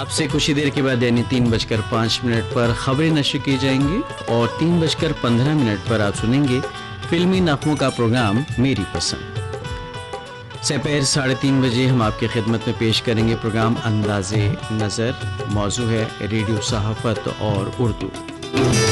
अब से कुछ ही देर के बाद यानी 3:05 पर खबरें नशर की जाएंगी और 3:15 पर आप सुनेंगे फिल्मी नगमों का प्रोग्राम मेरी पसंद। दोपहर 3:30 बजे हम आपकी खिदमत में पेश करेंगे प्रोग्राम अंदाज़े नज़र। मौजू है रेडियो सहाफ़त और उर्दू।